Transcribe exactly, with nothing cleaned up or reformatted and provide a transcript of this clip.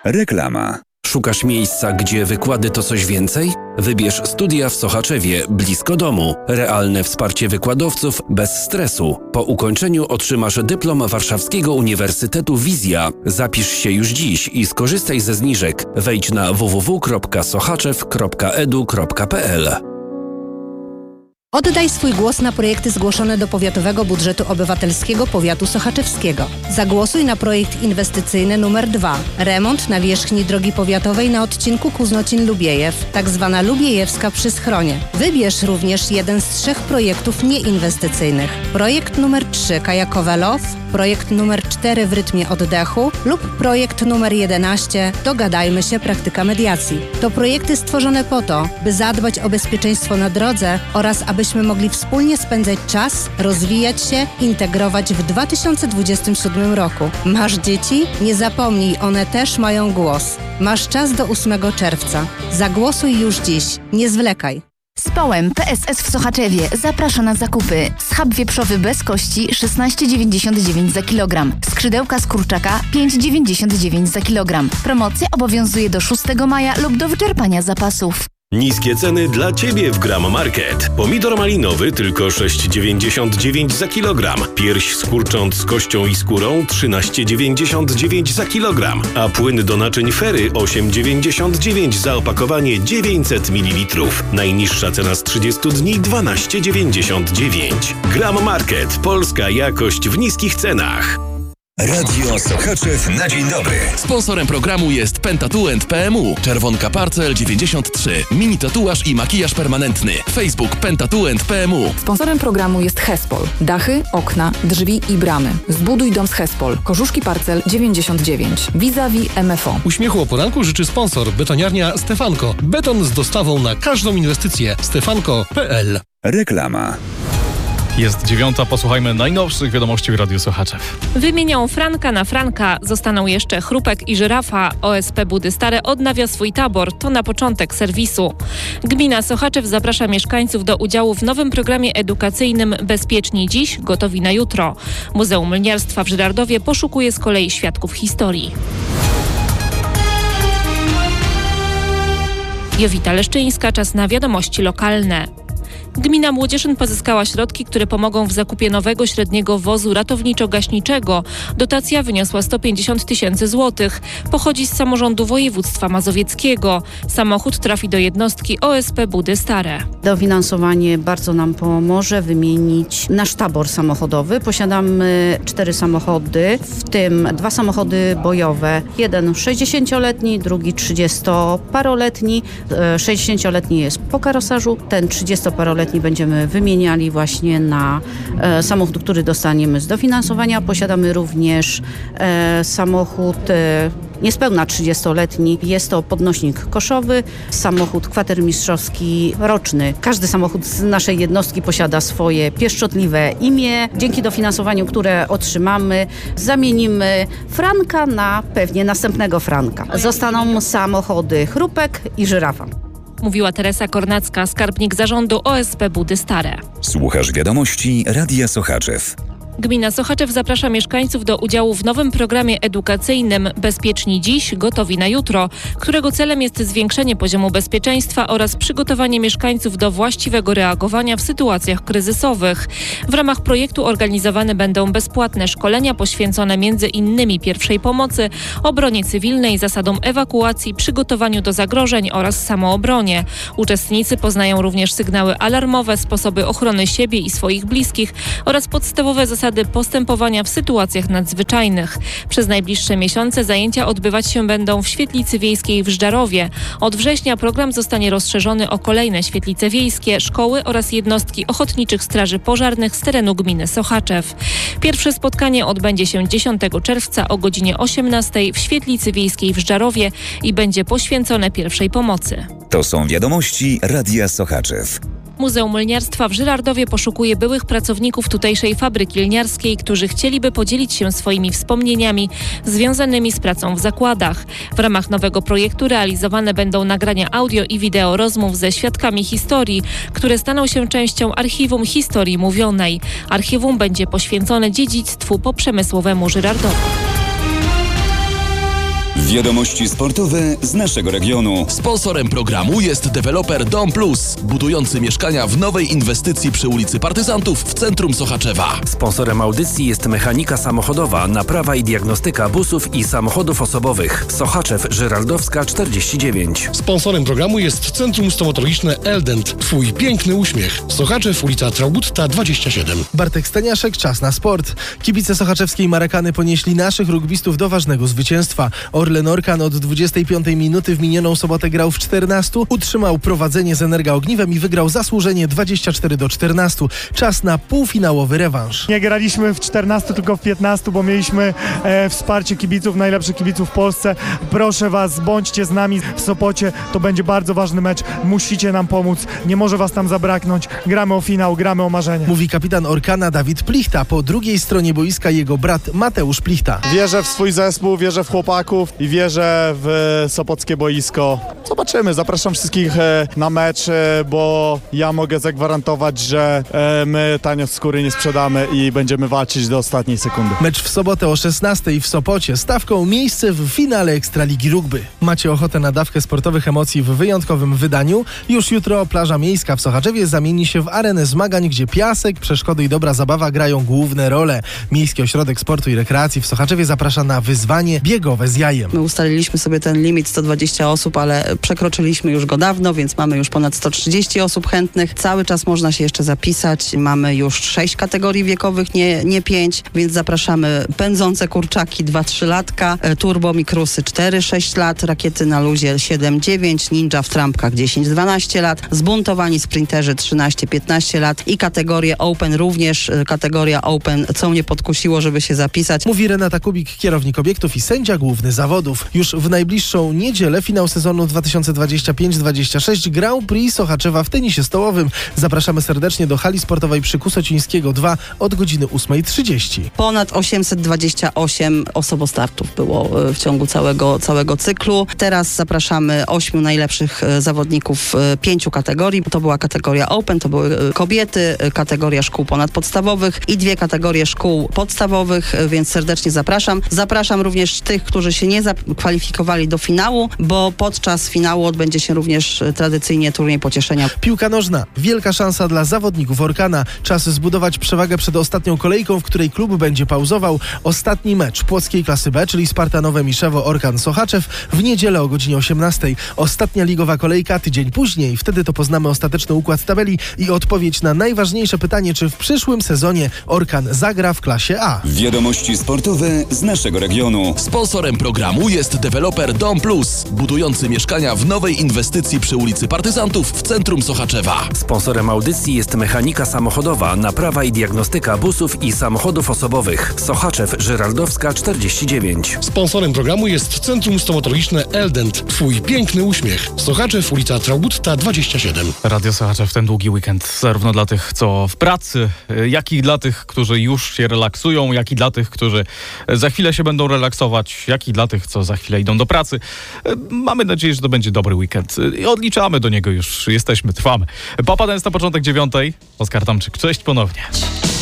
Reklama. Szukasz miejsca, gdzie wykłady to coś więcej? Wybierz studia w Sochaczewie, blisko domu. Realne wsparcie wykładowców, bez stresu. Po ukończeniu otrzymasz dyplom Warszawskiego Uniwersytetu Wizja. Zapisz się już dziś i skorzystaj ze zniżek. Wejdź na w w w kropka sochaczew kropka e d u kropka p l. Oddaj swój głos na projekty zgłoszone do Powiatowego Budżetu Obywatelskiego Powiatu Sochaczewskiego. Zagłosuj na projekt inwestycyjny numer dwa. Remont nawierzchni drogi powiatowej na odcinku Kuznocin-Lubiejew, tak zwana Lubiejewska przy Schronie. Wybierz również jeden z trzech projektów nieinwestycyjnych. Projekt numer trzy Kajakowe Love, projekt numer cztery w rytmie oddechu lub projekt numer jedenaście Dogadajmy się, praktyka mediacji. To projekty stworzone po to, by zadbać o bezpieczeństwo na drodze oraz aby byśmy mogli wspólnie spędzać czas, rozwijać się, integrować w dwa tysiące dwudziestym siódmym roku. Masz dzieci? Nie zapomnij, one też mają głos. Masz czas do ósmego czerwca. Zagłosuj już dziś. Nie zwlekaj. Społem P S S w Sochaczewie zaprasza na zakupy. Schab wieprzowy bez kości szesnaście dziewięćdziesiąt dziewięć za kilogram. Skrzydełka z kurczaka pięć dziewięćdziesiąt dziewięć za kilogram. Promocja obowiązuje do szóstego maja lub do wyczerpania zapasów. Niskie ceny dla Ciebie w Gram Market. Pomidor malinowy tylko sześć dziewięćdziesiąt dziewięć za kilogram. Pierś z kurcząt z kością i skórą trzynaście dziewięćdziesiąt dziewięć za kilogram. A płyn do naczyń Fery osiem dziewięćdziesiąt dziewięć za opakowanie dziewięćset mililitrów. Najniższa cena z trzydziestu dni dwanaście dziewięćdziesiąt dziewięć. Gram Market. Polska jakość w niskich cenach. Radio Sochaczew na dzień dobry. Sponsorem programu jest Pentatouch P M U. Czerwonka Parcel dziewięćdziesiąt trzy. Mini tatuaż i makijaż permanentny. Facebook Pentatouch P M U. Sponsorem programu jest Hespol. Dachy, okna, drzwi i bramy. Zbuduj dom z Hespol. Korzuszki Parcel dziewięćdziesiąt dziewięć. Vis-a-vis M F O. Uśmiechu o poranku życzy sponsor Betoniarnia Stefanko. Beton z dostawą na każdą inwestycję. stefanko kropka p l. Reklama. Jest dziewiąta, posłuchajmy najnowszych wiadomości w Radiu Sochaczew. Wymienią Franka na Franka, zostaną jeszcze Chrupek i Żyrafa. O S P Budy Stare odnawia swój tabor, to na początek serwisu. Gmina Sochaczew zaprasza mieszkańców do udziału w nowym programie edukacyjnym Bezpieczni dziś, gotowi na jutro. Muzeum Mliniarstwa w Żyrardowie poszukuje z kolei świadków historii. Jowita Leszczyńska, czas na wiadomości lokalne. Gmina Młodzieszyn pozyskała środki, które pomogą w zakupie nowego średniego wozu ratowniczo-gaśniczego. Dotacja wyniosła sto pięćdziesiąt tysięcy złotych. Pochodzi z samorządu województwa mazowieckiego. Samochód trafi do jednostki O S P Budy Stare. Dofinansowanie bardzo nam pomoże wymienić nasz tabor samochodowy. Posiadamy cztery samochody, w tym dwa samochody bojowe. Jeden sześćdziesięcioletni, drugi trzydziestoparoletni. sześćdziesięcioletni jest po karosażu, ten trzydziestoparoletni będziemy wymieniali właśnie na e, samochód, który dostaniemy z dofinansowania. Posiadamy również e, samochód e, niespełna trzydziestoletni. Jest to podnośnik koszowy, samochód kwatermistrzowski roczny. Każdy samochód z naszej jednostki posiada swoje pieszczotliwe imię. Dzięki dofinansowaniu, które otrzymamy, zamienimy Franka na pewnie następnego Franka. Zostaną samochody Chrupek i Żyrafa. Mówiła Teresa Kornacka, skarbnik zarządu O S P Budy Stare. Słuchasz wiadomości Radia Sochaczew. Gmina Sochaczew zaprasza mieszkańców do udziału w nowym programie edukacyjnym Bezpieczni dziś, gotowi na jutro, którego celem jest zwiększenie poziomu bezpieczeństwa oraz przygotowanie mieszkańców do właściwego reagowania w sytuacjach kryzysowych. W ramach projektu organizowane będą bezpłatne szkolenia poświęcone między innymi pierwszej pomocy, obronie cywilnej, zasadom ewakuacji, przygotowaniu do zagrożeń oraz samoobronie. Uczestnicy poznają również sygnały alarmowe, sposoby ochrony siebie i swoich bliskich oraz podstawowe zasady zasady postępowania w sytuacjach nadzwyczajnych. Przez najbliższe miesiące zajęcia odbywać się będą w Świetlicy Wiejskiej w Żdarowie. Od września program zostanie rozszerzony o kolejne świetlice wiejskie, szkoły oraz jednostki ochotniczych straży pożarnych z terenu gminy Sochaczew. Pierwsze spotkanie odbędzie się dziesiątego czerwca o godzinie osiemnastej w Świetlicy Wiejskiej w Żdarowie i będzie poświęcone pierwszej pomocy. To są wiadomości Radia Sochaczew. Muzeum Mliniarstwa w Żyrardowie poszukuje byłych pracowników tutejszej fabryki lniarskiej, którzy chcieliby podzielić się swoimi wspomnieniami związanymi z pracą w zakładach. W ramach nowego projektu realizowane będą nagrania audio i wideo rozmów ze świadkami historii, które staną się częścią archiwum historii mówionej. Archiwum będzie poświęcone dziedzictwu poprzemysłowemu Żyrardowa. Wiadomości sportowe z naszego regionu. Sponsorem programu jest deweloper Dom Plus, budujący mieszkania w nowej inwestycji przy ulicy Partyzantów w centrum Sochaczewa. Sponsorem audycji jest mechanika samochodowa, naprawa i diagnostyka busów i samochodów osobowych. Sochaczew, Żyraldowska czterdzieści dziewięć. Sponsorem programu jest Centrum Stomatologiczne Eldent. Twój piękny uśmiech. Sochaczew, ulica Traugutta dwadzieścia siedem. Bartek Staniaszek, czas na sport. Kibice sochaczewskiej Marakany ponieśli naszych rugbistów do ważnego zwycięstwa. Orlen Orkan od dwudziestej piątej minuty w minioną sobotę grał w czternastu, utrzymał prowadzenie z Energa Ogniwem i wygrał zasłużenie dwadzieścia cztery do czternastu. Czas na półfinałowy rewanż. Nie graliśmy w czternastu, tylko w piętnastu, bo mieliśmy e, wsparcie kibiców, najlepszych kibiców w Polsce. Proszę was, bądźcie z nami w Sopocie. To będzie bardzo ważny mecz. Musicie nam pomóc. Nie może was tam zabraknąć. Gramy o finał, gramy o marzenie. Mówi kapitan Orkana Dawid Plichta. Po drugiej stronie boiska jego brat Mateusz Plichta. Wierzę w swój zespół, wierzę w chłopaków i wierzę w sopockie boisko. Zobaczymy. Zapraszam wszystkich na mecz, bo ja mogę zagwarantować, że my tanio skóry nie sprzedamy i będziemy walczyć do ostatniej sekundy. Mecz w sobotę o szesnastej w Sopocie. Stawką miejsce w finale Ekstraligi Rugby. Macie ochotę na dawkę sportowych emocji w wyjątkowym wydaniu? Już jutro plaża miejska w Sochaczewie zamieni się w arenę zmagań, gdzie piasek, przeszkody i dobra zabawa grają główne role. Miejski Ośrodek Sportu i Rekreacji w Sochaczewie zaprasza na wyzwanie biegowe z jajem. My ustaliliśmy sobie ten limit sto dwadzieścia osób, ale przekroczyliśmy już go dawno, więc mamy już ponad sto trzydzieści osób chętnych. Cały czas można się jeszcze zapisać. Mamy już sześć kategorii wiekowych, nie, nie pięć, więc zapraszamy pędzące kurczaki dwa trzy latka, turbo mikrusy cztery sześć lat, rakiety na luzie siedem dziewięć, ninja w trampkach dziesięć dwanaście lat, zbuntowani sprinterzy trzynaście piętnaście lat i kategorię Open również, kategoria Open, co mnie podkusiło, żeby się zapisać. Mówi Renata Kubik, kierownik obiektów i sędzia główny zawodów. Już w najbliższą niedzielę finał sezonu dwa tysiące dwudziesty piąty dwudziesty szósty Grand Prix Sochaczewa w tenisie stołowym. Zapraszamy serdecznie do hali sportowej przy Kusocińskiego dwa od godziny ósmej trzydzieści. Ponad osiemset dwadzieścia osiem osobostartów było w ciągu całego, całego cyklu. Teraz zapraszamy ośmiu najlepszych zawodników pięciu kategorii. To była kategoria Open, to były kobiety, kategoria szkół ponadpodstawowych i dwie kategorie szkół podstawowych, więc serdecznie zapraszam. Zapraszam również tych, którzy się nie zakwalifikowali do finału, bo podczas finału odbędzie się również tradycyjnie turniej pocieszenia. Piłka nożna. Wielka szansa dla zawodników Orkana. Czas zbudować przewagę przed ostatnią kolejką, w której klub będzie pauzował. Ostatni mecz płockiej klasy B, czyli Spartanowe Miszewo Orkan Sochaczew w niedzielę o godzinie osiemnastej. Ostatnia ligowa kolejka tydzień później. Wtedy to poznamy ostateczny układ tabeli i odpowiedź na najważniejsze pytanie, czy w przyszłym sezonie Orkan zagra w klasie A. Wiadomości sportowe z naszego regionu. Sponsorem programu jest deweloper Dom Plus, budujący mieszkania w nowej inwestycji przy ulicy Partyzantów w centrum Sochaczewa. Sponsorem audycji jest mechanika samochodowa, naprawa i diagnostyka busów i samochodów osobowych. Sochaczew, Żyraldowska czterdzieści dziewięć. Sponsorem programu jest Centrum Stomatologiczne Eldent. Twój piękny uśmiech. Sochaczew, ulica Traugutta dwadzieścia siedem. Radio Sochaczew ten długi weekend, zarówno dla tych, co w pracy, jak i dla tych, którzy już się relaksują, jak i dla tych, którzy za chwilę się będą relaksować, jak i dla tych, co za chwilę idą do pracy. Mamy nadzieję, że to będzie dobry weekend i odliczamy do niego już. Jesteśmy, trwamy. Papa Dance na początek dziewiątej. Oskar Tomczyk, cześć ponownie.